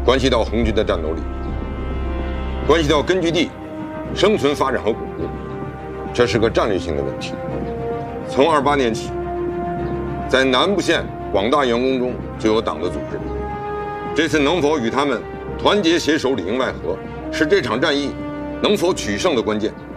关系到红军的战斗力，关系到根据地生存发展和巩固，这是个战略性的问题。从28年起，在南部县广大员工中就有党的组织。这次能否与他们团结携手里应外合，是这场战役能否取胜的关键。